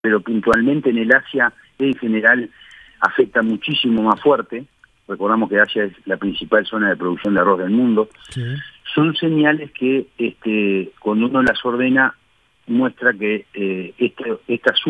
pero puntualmente en el Asia en general afecta muchísimo más fuerte. Recordamos que Asia es la principal zona de producción de arroz del mundo. Sí. Son señales que cuando uno las ordena muestra que esta